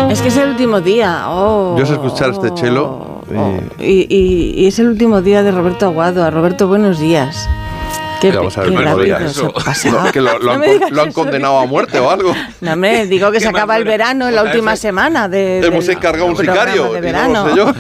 Es que es el último día. Yo sé escuchar este chelo y es el último día de Roberto Aguado. A Roberto, buenos días. Qué rápido se ha pasado. No, que lo han condenado a muerte o algo. No, hombre, digo que se acaba el verano en la última semana de hemos encargado un sicario de verano. No sé yo.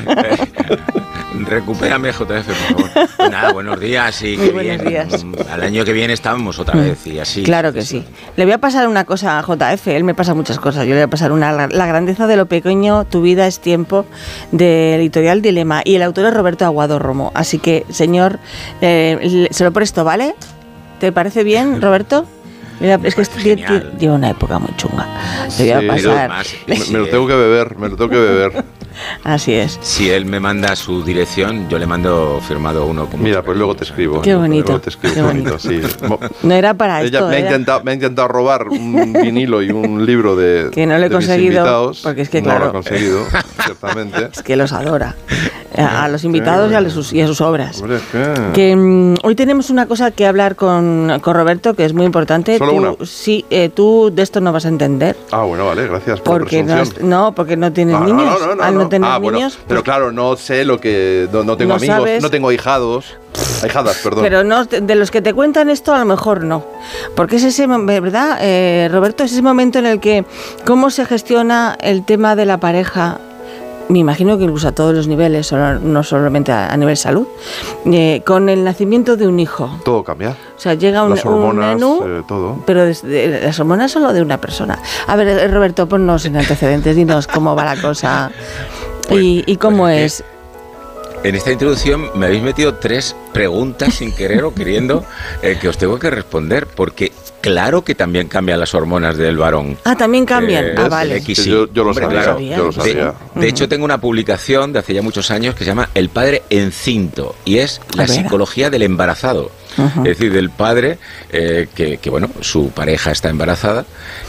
Recupérame, JF, por favor. Nada, buenos días y muy buenos días. Al año que viene estamos otra vez y así. Claro que sí. Le voy a pasar una cosa a JF, él me pasa muchas cosas. Yo le voy a pasar la grandeza de lo pequeño, tu vida es tiempo, de Editorial Dilema, y el autor es Roberto Aguado Romo. Así que, señor, se lo presto, ¿vale? ¿Te parece bien, Roberto? Mira, es que lleva una época muy chunga. Le voy a pasar. Me lo tengo que beber. Así es. Si él me manda su dirección, yo le mando firmado uno. Mira, pues luego te escribo. Qué bonito. Luego te escribo, qué bonito. Sí. No era para esto. Me ha intentado robar un vinilo y un libro de que no lo he conseguido, invitados. porque es que no claro. lo he conseguido, ciertamente. Es que los adora. A los invitados y a sus obras. Hombre, hoy tenemos una cosa que hablar con Roberto, que es muy importante. ¿Solo una? Sí, tú de esto no vas a entender. Ah, bueno, vale, gracias por porque la presunción. porque no tienes niños. Al no tener niños. Bueno, pero claro, no sé lo que... No tengo amigos, sabes. No tengo ahijadas, perdón. Pero no, de los que te cuentan esto, a lo mejor no. Porque es ese, ¿verdad, Roberto? Es ese momento en el que cómo se gestiona el tema de la pareja. Me imagino que incluso a todos los niveles, no solamente a nivel salud, con el nacimiento de un hijo. Todo cambia. O sea, llega un menú, todo. pero las hormonas solo de una persona. A ver, Roberto, ponnos en antecedentes, dinos cómo va la cosa y cómo es. En esta introducción me habéis metido 3 preguntas sin querer o queriendo que os tengo que responder, porque claro que también cambian las hormonas del varón. Ah, también cambian. Vale. Yo lo sabía. Claro. Yo lo sabía. De hecho, tengo una publicación de hace ya muchos años que se llama El padre encinto, y es la psicología del embarazado. Es decir, del padre que bueno, su pareja está embarazada